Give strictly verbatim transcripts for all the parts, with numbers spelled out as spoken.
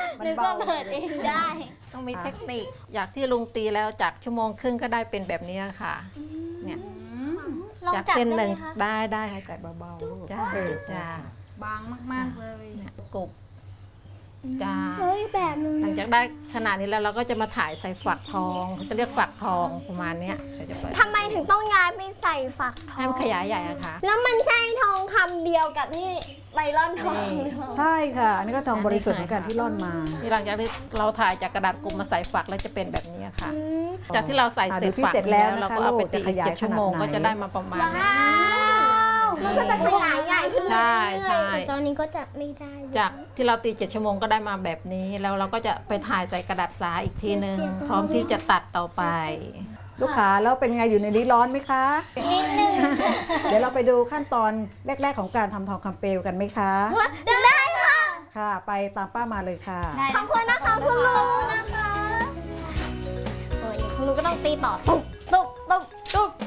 นึกว่าเปิดเองได้ต้องมีเทคนิคอยากที่ลุงตีแล้วจากชั่วโมงครึ่งก็ได้เป็นแบบนี้ค่ะเนี่ยจากเส้นหนึ่งได้ได้ค่ะแต่เบาๆจ้าจ้าบางมากๆเลยกรุบจ้าเฮ้ยแบบนึงหลังจากได้ขนาดนี้แล้วเราก็จะมาถ่ายใส่ฝักทองจะเรียกฝักทองประมาณนี้ทำไมถึงต้องย้ายไปใส่ฝักทองให้มันขยายใหญ่อะค่ะแล้วมันใช่ทองคำเดียวกับที่ใบร่อนทองใช่ค่ะอันนี้ก็ทองบริสุทธิ์เหมือนกันที่ร่อนมาที่หลังจากที่เราถ่ายจากกระดาษกลุ่มมาใส่ฝักแล้วจะเป็นแบบนี้ค่ะจากที่เราใส่เสร็จฝักแล้วเราก็เอาไปตีอีกเจ็ดชั่วโมงก็จะได้มาประมาณนี้มันก็จะขยายใหญ่ขึ้นใช่ใช่ตอนนี้ก็จะไม่ได้จากที่เราตีเจ็ดชั่วโมงก็ได้มาแบบนี้แล้วเราก็จะไปถ่ายใส่กระดาษสาอีกทีนึงพร้อมที่จะตัดต่อไปลูกค้าแล้วเป็นไงอยู่ในนี้ร้อนไหมคะนิดนึงเดี๋ยวเราไปดูขั้นตอนแรกๆของการทำทองคำเปลวกันไหมคะได้ค่ะค่ะไปตามป้ามาเลยค่ะขอบคุณนะคะคุณลุงนะคะโอ้ยคุณลุงก็ต้องตีต่อตุ๊บตุ๊บตุ๊บตุ๊บ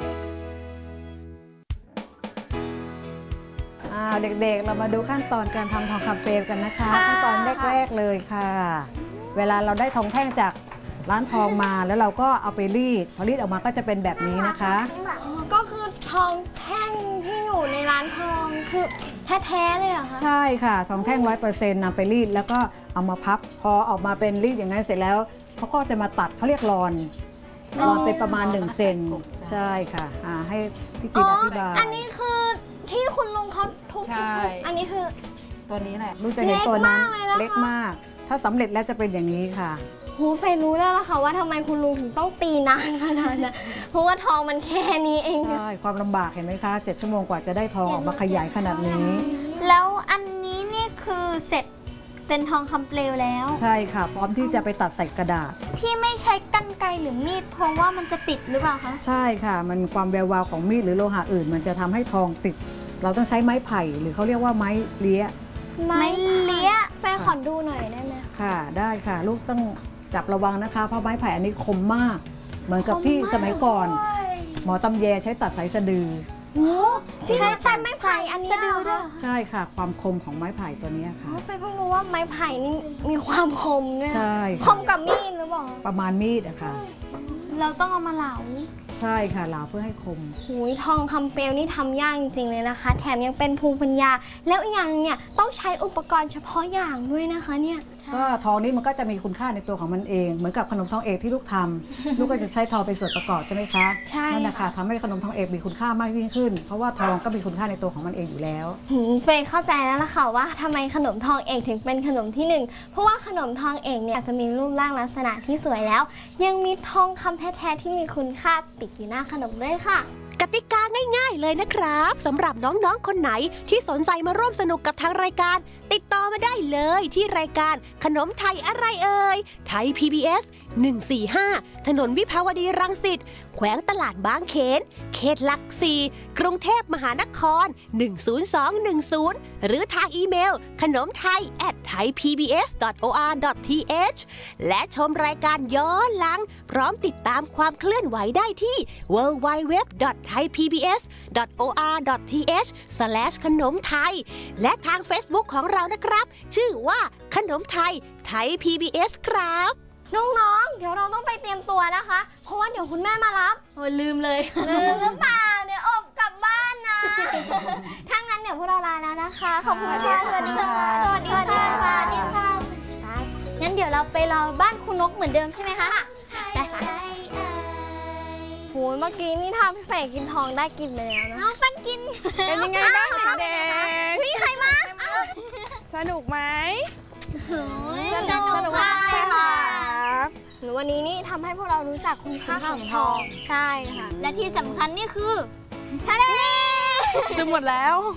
เด็กๆเรามาดูขั้นตอนการทำทองคำเปลวกันนะคะขั้นตอนแรกๆเลยค่ะเวลาเราได้ทองแท่งจากร้านทองมาแล้วเราก็เอาไปรีดพอรีดออกมาก็จะเป็นแบบนี้นะคะก็คือทองแท่งที่อยู่ในร้านทองคือแท้ๆเลยเหรอคะใช่ค่ะทองแท่งร้อยเปอร์เซ็นต์นำไปรีดแล้วก็เอามาพับพอออกมาเป็นรีดอย่างนั้นเสร็จแล้วเขาก็จะมาตัดเขาเรียกรอนรอนเป็นประมาณหนึ่งเซนใช่ค่ะให้พี่จินอธิบายอันนี้คือที่คุณลุงเขาทุบอันนี้คือตัวนี้แหละลูกจะเห็นตัวนั้นเล็กมากถ้าสำเร็จแล้วจะเป็นอย่างนี้ค่ะโหเฟยรู้แล้วล่ะค่ะว่าทำไมคุณลุงถึงต้องตีนานขนาดนั้นเพราะว่าทองมันแค่นี้เองใช่ความลำบากเห็นไหมคะเจ็ดชั่วโมงกว่าจะได้ทองออกมาขยายขนาดนี้แล้วอันนี้นี่คือเสร็จเป็นทองคำเปลวแล้วใช่ค่ะพร้อมที่จะไปตัดใส่กระดาษที่ไม่ใช้กรรไกรหรือมีดเพราะว่ามันจะติดหรือเปล่าคะใช่ค่ะมันความแวววาวของมีดหรือโลหะอื่นมันจะทำให้ทองติดเราต้องใช้ไม้ไผ่หรือเขาเรียกว่าไม้เลี้ยไม้เลี้ยแฟนขอดูหน่อยได้ไหมค่ะได้ค่ะลูกต้องจับระวังนะคะเพราะไม้ไผ่อันนี้คมมากเหมือนกับที่สมัยก่อนหมอตำแยใช้ตัดสายสะดือใช่ใช่ไม้ไผ่อันนี้ด้วยใช่ค่ะความคมของไม้ไผ่ตัวนี้ค่ะเฟยเพิ่งรู้ว่าไม้ไผ่นี่มีความคมด้วยใช่คมกับมีดหรือเปล่าประมาณมีดอะค่ะเราต้องเอามาเหลาใช่ค่ะเหลาเพื่อให้คมหูยทองคำเปลวนี่ทำยากจริงๆเลยนะคะแถมยังเป็นภูมิปัญญาแล้วอีกอย่างเนี่ยต้องใช้อุปกรณ์เฉพาะอย่างด้วยนะคะเนี่ยก็ทองนี้มันก็จะมีคุณค่าในตัวของมันเองเหมือนกับขนมทองเอกที่ลูกทำลูกก็จะใช้ทองเป็นส่วนประกอบใช่ไหมคะใช่นั่นแหละค่ะทำให้ขนมทองเอกมีคุณค่ามากยิ่งขึ้นเพราะว่าทองก็มีคุณค่าในตัวของมันเองอยู่แล้วเฟยเข้าใจแล้วล่ะค่ะว่าทำไมขนมทองเอกถึงเป็นขนมที่หนึ่งเพราะว่าขนมทองเอกเนี่ยจะมีรูปร่างลักษณะที่สวยแล้วยังมีทองคำแท้ๆที่มีคุณค่าติดอยู่หน้าขนมด้วยค่ะกติกาง่ายๆเลยนะครับสำหรับน้องๆคนไหนที่สนใจมาร่วมสนุกกับทางรายการติดต่อมาได้เลยที่รายการขนมไทยอะไรเอ่ยไทย พี บี เอส หนึ่งสี่ห้าถนนวิภาวดีรังสิตแขวงตลาดบางเขนเขตหลักสี่กรุงเทพมหานครหนึ่งศูนย์สองหนึ่งศูนย์หรือทางอีเมลขนมไทย แอท ไทยพีบีเอส ดอท โอ อาร์ ดอท ที เอช และชมรายการย้อนหลังพร้อมติดตามความเคลื่อนไหวได้ที่ ดับเบิลยู ดับเบิลยู ดับเบิลยู ดอท ไทยพีบีเอส ดอท โอ อาร์ ดอท ที เอช สแลช ขนมไทยและทาง Facebook ของเรานะครับชื่อว่าขนมไทยไทย พี บี เอส ครับน้องๆเดี๋ยวเราต้องไปเตรียมตัวนะคะเพราะว่าเดี๋ยวคุณแม่มารับโอ้ยลืมเลยลืมหรือเปล่าเดี๋ยวอบกลับบ้านนะถ้างั้นเดี๋ยวพวกเราลาแล้วนะคะขอบคุณค่ะสวัสดีค่ะสวัสดีค่ะสวัสดีค่ะงั้นเดี๋ยวเราไปรอบ้านคุณนกเหมือนเดิมใช่ไหมคะได้ค่ะโหเมื่อกี้นี่ทำพี่เฟยกินทองได้กินเลยนะน้องปั้นกินเป็นยังไงบ้างเด็กๆมีใครมาสนุกไหมสนุกมากเลยค่ะหรือวันนี้นี่ทำให้พวกเรารู้จักคุณค่าของทองใช่ค่ะและที่สำคัญนี่คือทะเลลืมหมดแล้ว